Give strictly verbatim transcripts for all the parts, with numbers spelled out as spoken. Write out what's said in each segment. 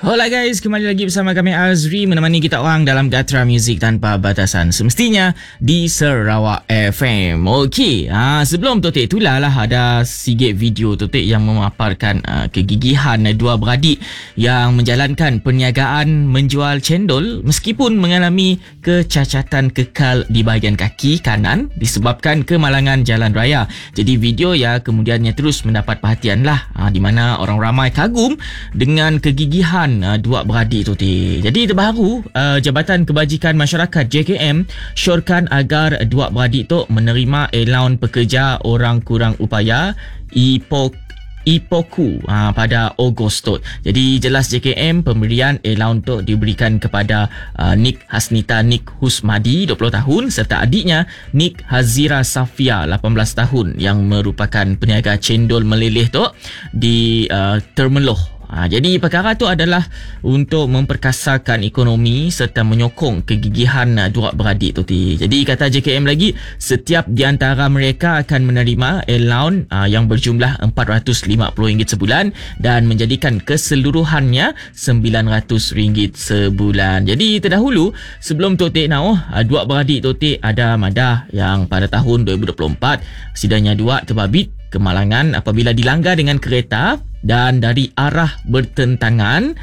Hola guys, kembali lagi bersama kami Azri menemani kita orang dalam Gatra Muzik Tanpa Batasan, semestinya di Sarawak F M. Okey, ha, sebelum tu Tok itulah lah ada sikit video tu Tok yang memaparkan uh, kegigihan dua beradik yang menjalankan perniagaan menjual cendol meskipun mengalami kecacatan kekal di bahagian kaki kanan disebabkan kemalangan jalan raya. Jadi video ya kemudiannya terus mendapat perhatian lah, ha, di mana orang ramai kagum dengan kegigihan uh, dua beradik tu. Jadi terbaru uh, Jabatan Kebajikan Masyarakat J K M syorkan agar dua beradik tu menerima allowance pekerja orang kurang upaya I P O K I P O K U ha, pada Ogos tu. Jadi jelas J K M pemberian allowance tu diberikan kepada uh, Nik Hasnita Nik Husmadi dua puluh tahun serta adiknya Nik Hazira Safia lapan belas tahun yang merupakan peniaga cendol meleleh tu di uh, Termeloh. Ha, jadi perkara tu adalah untuk memperkasakan ekonomi serta menyokong kegigihan uh, dua beradik tu. Jadi kata J K M lagi, setiap di antara mereka akan menerima allowance uh, yang berjumlah empat ratus lima puluh ringgit sebulan dan menjadikan keseluruhannya sembilan ratus ringgit sebulan. Jadi terdahulu sebelum Tok Tek Nau, uh, dua beradik Tok Tek ada madah yang pada tahun dua ribu dua puluh empat sidanya dua terbabit kemalangan apabila dilanggar dengan kereta dan dari arah bertentangan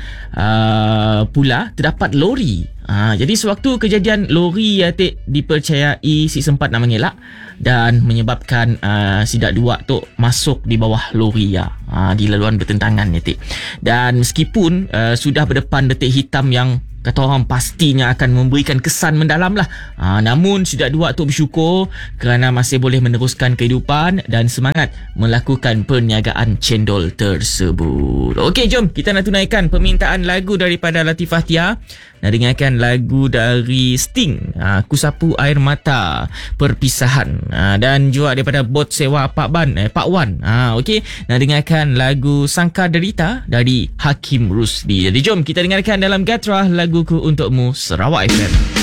uh, pula terdapat lori. Ha, jadi sewaktu kejadian lori ya Tek dipercayai si sempat nak mengelak dan menyebabkan uh, sidak dua tu masuk di bawah lori ya, ha, di laluan bertentangan ya Tek. Dan meskipun uh, sudah berdepan detik hitam yang kata orang pastinya akan memberikan kesan mendalam lah, ha, namun sidak dua tu bersyukur kerana masih boleh meneruskan kehidupan dan semangat melakukan perniagaan cendol tersebut. Okey, jom kita nak tunaikan permintaan lagu daripada Latifah Tia. Nak dengarkan lagu dari Sting, ha, Ku Sapu Air Mata Perpisahan, ha, dan juga daripada Bot Sewa Pak Ban eh, Pak Wan. Ha, okey, nak dengarkan lagu Sangka Derita dari Hakim Rusdi. Jadi jom kita dengarkan dalam Gatra Laguku Untukmu Sarawak F M.